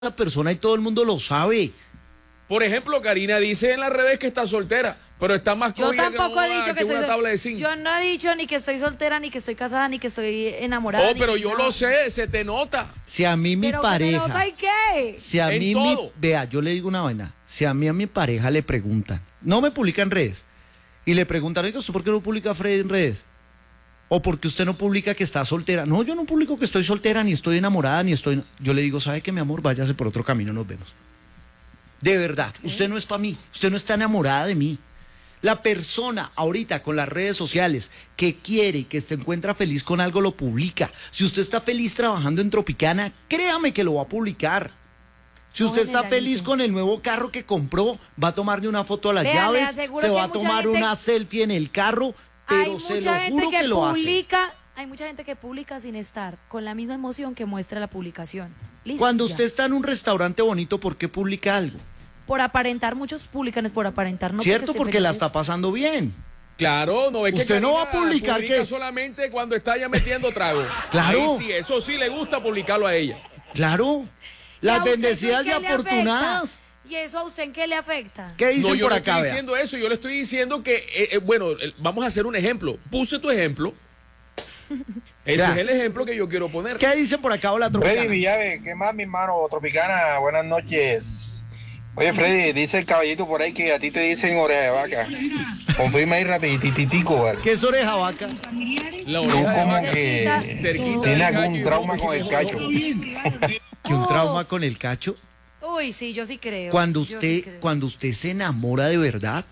la persona y todo el mundo lo sabe. Por ejemplo, Karina dice en las redes que está soltera, pero está más Yo cómica tampoco he dicho que una estoy tabla de zinc. Yo no he dicho ni que estoy soltera, ni que estoy casada, ni que estoy enamorada. Oh, pero yo lo sé, se te nota. Si a mí mi ¿Pero pareja, que me nota y qué? si a En mí todo. vea, yo le digo una vaina, si a mi pareja le preguntan, no me publica en redes, y le preguntan, oiga, ¿usted por qué no publica Fred en redes? O porque usted no publica que está soltera. No, yo no publico que estoy soltera, ni estoy enamorada, ni estoy... Yo le digo, ¿sabe qué, mi amor? Váyase por otro camino, nos vemos. De verdad, usted no es para mí, usted no está enamorada de mí. La persona ahorita con las redes sociales que quiere, que se encuentra feliz con algo, lo publica. Si usted está feliz trabajando en Tropicana, créame que lo va a publicar. Si usted está feliz con el nuevo carro que compró, va a tomarle una foto a las llaves, se va a tomar una selfie en el carro, pero se lo juro que lo hace. Hay mucha gente que publica sin estar con la misma emoción que muestra la publicación. Listo, Cuando ya. usted está en un restaurante bonito, ¿por qué publica algo? Por aparentar, muchos publican es por aparentar, no ¿Cierto? estén Porque la felices. está pasando bien. Claro, no es que Usted no va a Karina publicar publica que- solamente cuando está ya metiendo trago. Claro. Ahí sí, eso sí le gusta publicarlo a ella. Claro. ¿Y a Las usted bendecidas y eso en qué le afortunadas. afecta? ¿Y eso a usted en qué le afecta? ¿Qué dicen No, yo por no acá, estoy vea? diciendo eso, yo le estoy diciendo que, bueno, vamos a hacer un ejemplo. Puse tu ejemplo. Ese Ya. es el ejemplo que yo quiero poner. ¿Qué dicen por acá, hola, Freddy Tropicana? Villave, ¿qué más, mi hermano? Tropicana, buenas noches. Oye, Freddy, dice el caballito por ahí que a ti te dicen oreja de vaca. Confirma ahí rapidititico, ¿vale? ¿Qué es oreja vaca? La Tú oreja de como vaca. que Cerquita tienes del algún gallo y trauma no- con el cacho. ¿Que un Uf. trauma con el cacho? Uy, sí, yo sí creo. Cuando yo sí creo. usted se enamora de verdad,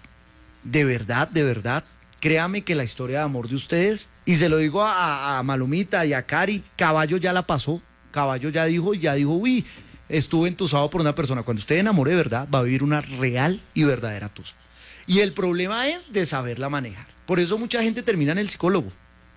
créame que la historia de amor de ustedes, y se lo digo a Malumita y a Cari, Caballo ya la pasó, Caballo ya dijo, uy, estuve entusado por una persona. Cuando usted enamore de verdad, va a vivir una real y verdadera tusa. Y el problema es de saberla manejar. Por eso mucha gente termina en el psicólogo.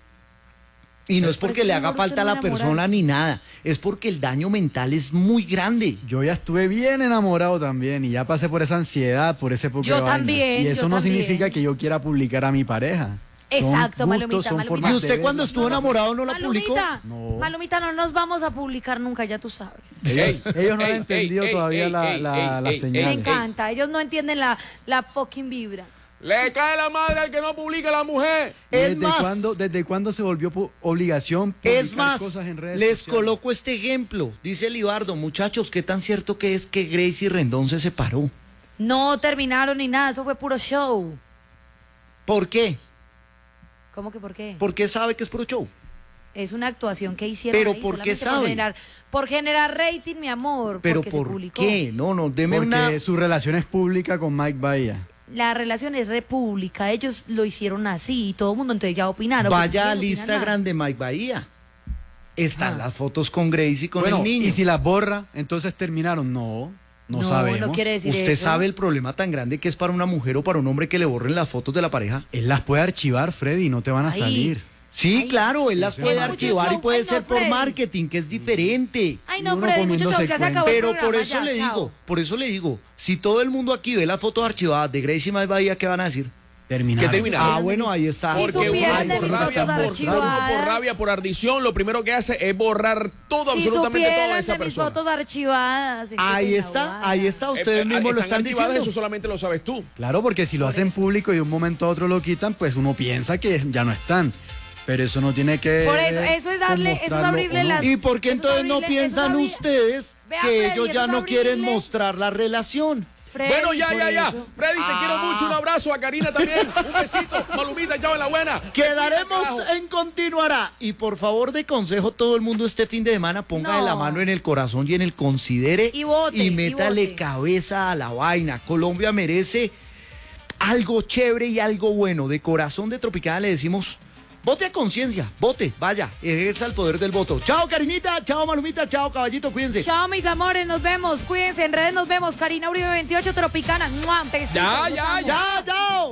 Y no es porque eso le es haga mejor falta a usted la no persona enamorarse. ni nada, es porque el daño mental es muy grande. Yo ya estuve bien enamorado también y ya pasé por esa ansiedad, por ese poco Yo de vaina. también, Y yo eso no también. significa que yo quiera publicar a mi pareja. Exacto, Son Malumita, gustos, son Malumita. formas ¿Y de usted ver cuando las estuvo cosas. enamorado no la publicó? Malumita, No. Malumita, no nos vamos a publicar nunca, ya tú sabes. Ellos no han ey, entendido ey, todavía ey, la ey, la ey, señal. Me ey. encanta, ellos no entienden la fucking vibra. Le cae la madre al que no publica a la mujer. Es más, ¿Desde cuándo se volvió obligación publicar es más, cosas en redes les sociales? coloco este ejemplo. Dice Libardo, muchachos, ¿qué tan cierto que es que Gracie Rendón se separó? No terminaron ni nada, eso fue puro show. ¿Por qué? ¿Cómo que por qué? ¿Por qué sabe que es puro show? Es una actuación que hicieron Pero ahí, ¿por qué solamente sabe? Por generar rating, mi amor, ¿Pero porque se por publicó. qué? No, deme Porque una... su relación es pública con Mike Bahía. La relación es república, ellos lo hicieron así y todo el mundo entonces ya opinaron. Vaya porque al nadie opina Instagram nada. de Mike Bahía. Están las fotos con Gracie y con Bueno, el niño. y si las borra, entonces terminaron. No No, sabemos. no quiere decir ¿Usted eso. sabe el problema tan grande que es para una mujer o para un hombre que le borren las fotos de la pareja? Él las puede archivar, Freddy, no te van a Ahí. salir. Sí, Ay, claro, él las sí, puede sí. archivar y Mucho puede show. Ay, ser no, por Freddy. marketing, que es diferente. Ay, Y no, uno Freddy, comiéndose muchachos, ya se cuento. acabó el Pero por programa, eso ya, le chao. digo, si todo el mundo aquí ve las fotos archivadas de Gracie y Mike Bahía, ¿qué van a decir? Terminaron. ¿Qué terminaron? Ah, bueno, ahí está. Si Porque supieran uno de por mis rabia, fotos por archivadas. por rabia, por ardición, lo primero que hace es borrar todo, Si absolutamente todo de supieran esa de mis persona. fotos archivadas. ¿en qué Ahí se está, enamora? ahí está, ustedes mismos lo están archivadas, diciendo. Eso solamente lo sabes tú. Claro, porque si lo hacen público y de un momento a otro lo quitan, pues uno piensa que ya no están. Pero eso no tiene que Por eso, ver eso es con darle, eso es mostrarlo abrirle o no. las... ¿Y por qué eso es entonces no abrirle- piensan eso es abrir- ustedes Vea, que Freddy, ellos eso ya es no quieren abrirle- mostrar la relación? Freddy, Bueno, ya. por eso. Freddy, te quiero mucho. Un abrazo a Karina también. Un besito. Malumita, chao en la buena. Quedaremos Carajo. en continuará. Y por favor, de consejo, todo el mundo este fin de semana ponga No. la mano en el corazón y en el considere. Y vote, y y métale vote. cabeza a la vaina. Colombia merece algo chévere y algo bueno. De corazón de Tropicana le decimos, vote a conciencia, vote, vaya, ejerza el poder del voto. Chao, Karinita, chao, Malumita, chao, caballito, cuídense. Chao, mis amores, nos vemos. Cuídense, en redes nos vemos. Karina Uribe 28, Tropicana. ¡Mua! Besitos, Ya, los ya, amo. Ya, chao.